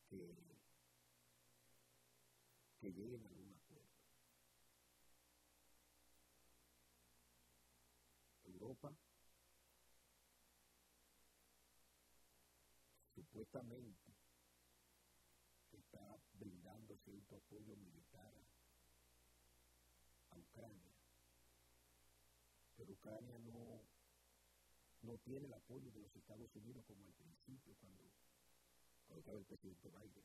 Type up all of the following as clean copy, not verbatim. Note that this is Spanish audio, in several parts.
que lleguen a algún acuerdo. Europa supuestamente está brindando cierto apoyo militar a Ucrania, pero Ucrania no tiene el apoyo de los Estados Unidos como al principio cuando estaba el presidente Biden.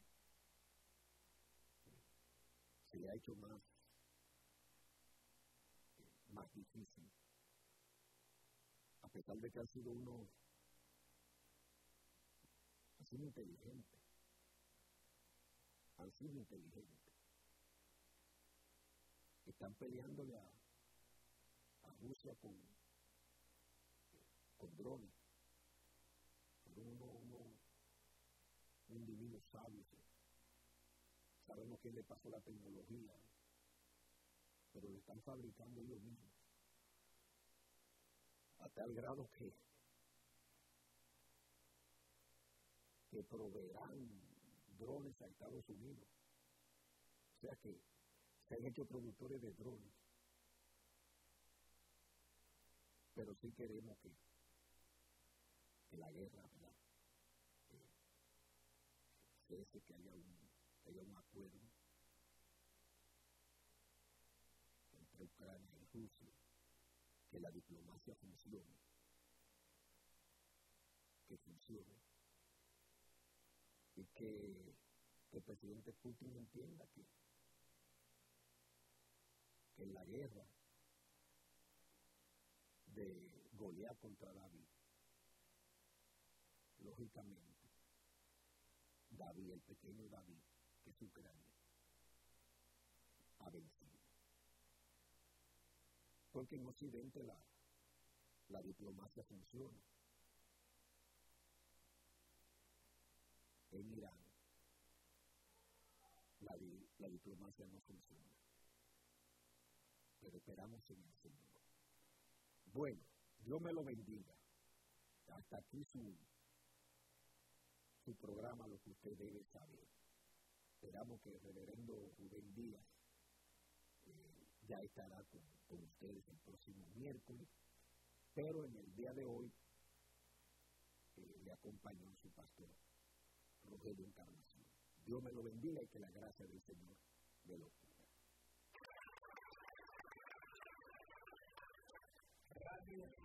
Se le ha hecho más difícil, a pesar de que han sido inteligentes. Están peleándole a Rusia con drones. Son unos individuos sabios. Sabemos quién le pasó la tecnología, pero lo están fabricando ellos mismos. A tal grado que proveerán drones a Estados Unidos. O sea que se han hecho productores de drones. Pero sí queremos que la guerra, ¿verdad? Cese, que haya un acuerdo entre Ucrania y Rusia, que la diplomacia funcione, y que el presidente Putin entienda que en la guerra de Goliat contra David, lógicamente, el pequeño David, que es Ucrania, ha vencido. Porque en Occidente la diplomacia funciona. En Irán la diplomacia no funciona. Pero esperamos en el Señor. Bueno, Dios me lo bendiga. Hasta aquí su programa, lo que usted debe saber. Esperamos que el reverendo Rubén Díaz ya estará con ustedes el próximo miércoles, pero en el día de hoy le acompañó su pastor Rogelio Encarnación. Dios me lo bendiga y que la gracia del Señor me lo cubra.